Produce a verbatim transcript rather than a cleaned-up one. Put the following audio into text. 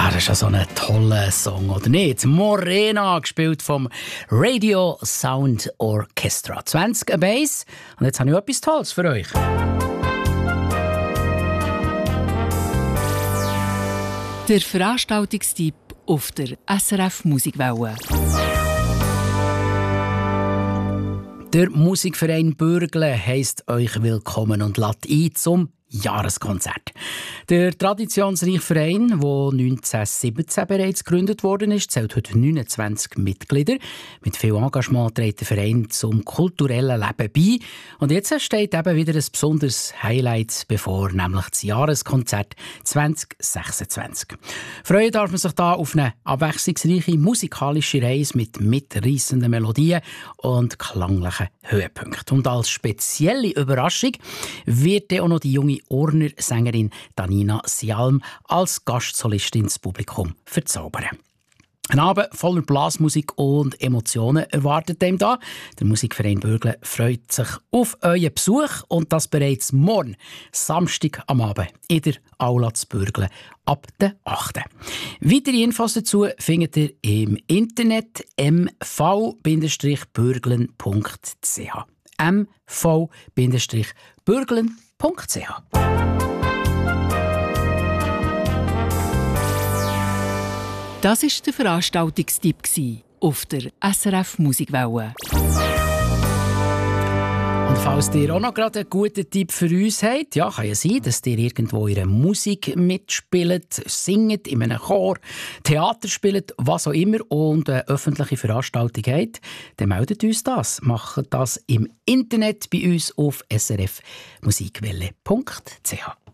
das ist ja so ein toller Song, oder nicht? Morena, gespielt vom Radio Sound Orchestra. zwanzig Bass. Und jetzt habe ich etwas Tolles für euch. Der Veranstaltungstipp auf der S R F Musikwelle. Der Musikverein Bürgle heisst euch willkommen und lädt ein zum Jahreskonzert. Der traditionsreiche Verein, der neunzehnhundertsiebzehn bereits gegründet worden ist, zählt heute neunundzwanzig Mitglieder. Mit viel Engagement trägt der Verein zum kulturellen Leben bei. Und jetzt steht eben wieder ein besonderes Highlight bevor, nämlich das Jahreskonzert zwanzig sechsundzwanzig. Freuen darf man sich da auf eine abwechslungsreiche musikalische Reise mit mitreissenden Melodien und klanglichen Höhepunkten. Und als spezielle Überraschung wird dann auch noch die junge Orner Sängerin Danina Sialm als Gastsolistin ins Publikum verzaubern. Ein Abend voller Blasmusik und Emotionen erwartet dem da. Der Musikverein Bürgle freut sich auf euren Besuch und das bereits morgen, Samstag am Abend, in der Aula zu Bürgle ab der achten Weitere Infos dazu findet ihr im Internet m v bürglen punkt c h m v bürglen punkt c h. Das war der Veranstaltungstipp auf der S R F Musikwelle. Und falls ihr auch noch gerade einen guten Tipp für uns habt, ja, kann ja sein, dass ihr irgendwo ihre Musik mitspielt, singt, in einem Chor, Theater spielt, was auch immer und eine öffentliche Veranstaltung habt, dann meldet uns das. Macht das im Internet bei uns auf s r f musikwelle punkt c h.